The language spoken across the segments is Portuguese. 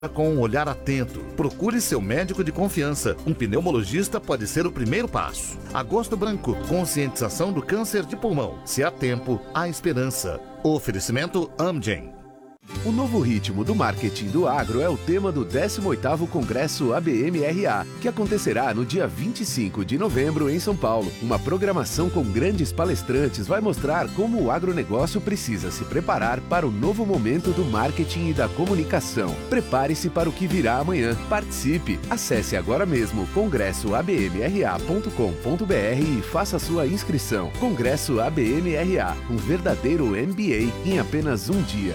com um olhar atento. Procure seu médico de confiança. Um pneumologista pode ser o primeiro passo. Agosto Branco, conscientização do câncer de pulmão. Se há tempo, há esperança. Oferecimento Amgen. O novo ritmo do marketing do agro é o tema do 18º Congresso ABM-RA, que acontecerá no dia 25 de novembro em São Paulo. Uma programação com grandes palestrantes vai mostrar como o agronegócio precisa se preparar para o novo momento do marketing e da comunicação. Prepare-se para o que virá amanhã. Participe! Acesse agora mesmo congressoabmra.com.br e faça sua inscrição. Congresso ABM-RA, um verdadeiro MBA em apenas um dia.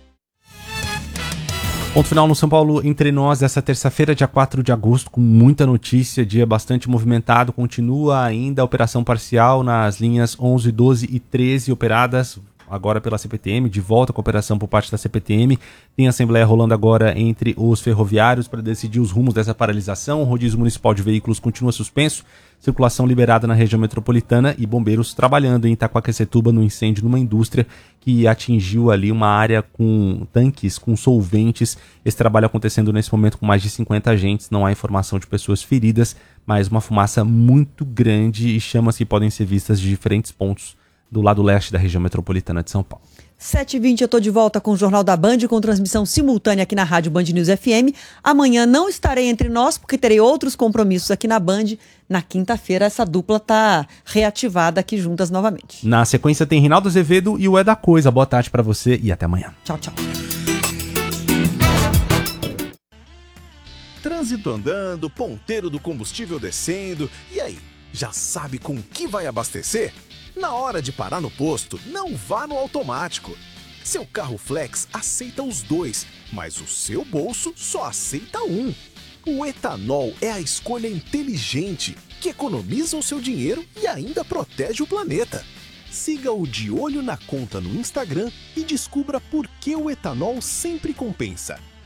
Ponto final no São Paulo Entre Nós dessa terça-feira, dia 4 de agosto, com muita notícia, dia bastante movimentado. Continua ainda a operação parcial nas linhas 11, 12 e 13 operadas agora pela CPTM, de volta com a operação por parte da CPTM. Tem assembleia rolando agora entre os ferroviários para decidir os rumos dessa paralisação. O rodízio municipal de veículos continua suspenso, circulação liberada na região metropolitana e bombeiros trabalhando em Itaquaquecetuba no incêndio numa indústria que atingiu ali uma área com tanques, com solventes. Esse trabalho acontecendo nesse momento com mais de 50 agentes, não há informação de pessoas feridas, mas uma fumaça muito grande e chamas que podem ser vistas de diferentes pontos do lado leste da região metropolitana de São Paulo. 7h20, eu estou de volta com o Jornal da Band, com transmissão simultânea aqui na Rádio Band News FM. Amanhã não estarei entre nós, porque terei outros compromissos aqui na Band. Na quinta-feira, essa dupla está reativada aqui juntas novamente. Na sequência tem Rinaldo Azevedo e o É da Coisa. Boa tarde para você e até amanhã. Tchau, tchau. Trânsito andando, ponteiro do combustível descendo. E aí, já sabe com que vai abastecer? Na hora de parar no posto, não vá no automático. Seu carro flex aceita os dois, mas o seu bolso só aceita um. O etanol é a escolha inteligente, que economiza o seu dinheiro e ainda protege o planeta. Siga o De Olho na Conta no Instagram e descubra por que o etanol sempre compensa.